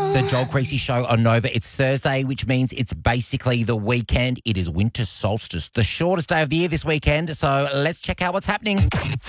It's the Joel Creasy Show on Nova. It's Thursday, which means it's basically the weekend. It is winter solstice, the shortest day of the year this weekend. So let's check out what's happening.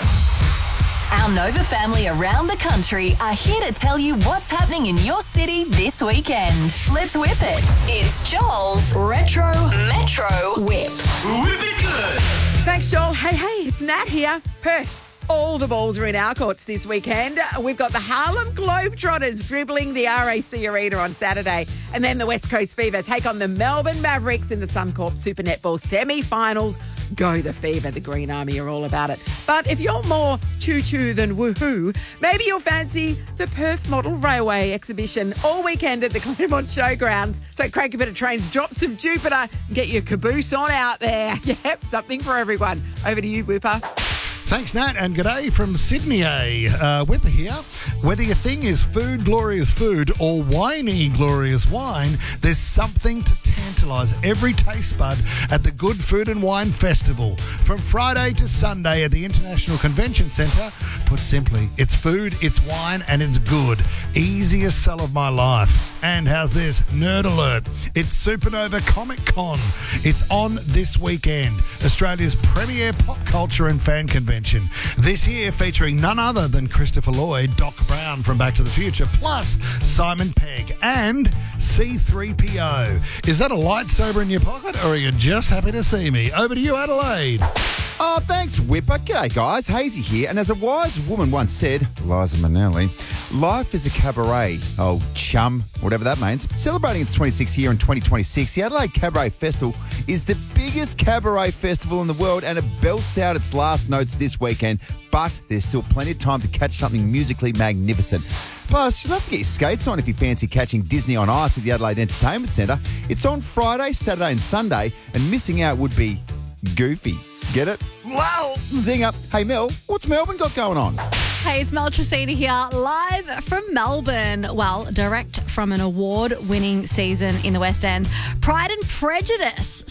Our Nova family around the country are here to tell you what's happening in your city this weekend. Let's whip it. It's Joel's Retro Metro Whip. Whip it good. Thanks, Joel. Hey, it's Nat here. Perth. All the balls are in our courts this weekend. We've got the Harlem Globetrotters dribbling the RAC Arena on Saturday. And then the West Coast Fever take on the Melbourne Mavericks in the Suncorp Super Netball semi-finals. Go the Fever, the Green Army are all about it. But if you're more choo-choo than woohoo, maybe you'll fancy the Perth Model Railway exhibition all weekend at the Claremont Showgrounds. So crank a bit of Train's Drops of Jupiter and get your caboose on out there. Yep, something for everyone. Over to you, Whipper. Thanks, Nat, and g'day from Sydney. Whipper here. Whether your thing is food, glorious food, or whiny, glorious wine, there's something to tantalise every taste bud at the Good Food and Wine Festival. From Friday to Sunday at the International Convention Centre, put simply, it's food, it's wine, and it's good. Easiest sell of my life. And how's this? Nerd alert. It's Supernova Comic Con. It's on this weekend. Australia's premier pop culture and fan convention. This year featuring none other than Christopher Lloyd, Doc Brown from Back to the Future, plus Simon Pegg and C-3PO. Is that a lightsaber in your pocket, or are you just happy to see me? Over to you, Adelaide. Oh, thanks, Whipper. G'day, guys. Hazy here. And as a wise woman once said, Liza Minnelli, life is a cabaret. Oh, chum, whatever that means. Celebrating its 26th year in 2026, the Adelaide Cabaret Festival is the biggest cabaret festival in the world, and it belts out its last notes this weekend. But there's still plenty of time to catch something musically magnificent. Plus, you'll have to get your skates on if you fancy catching Disney on Ice at the Adelaide Entertainment Centre. It's on Friday, Saturday and Sunday, and missing out would be goofy. Get it? Wow! Zinger. Hey, Mel, what's Melbourne got going on? Hey, it's Mel Tracina here, live from Melbourne. Well, direct from an award-winning season in the West End. Pride and Prejudice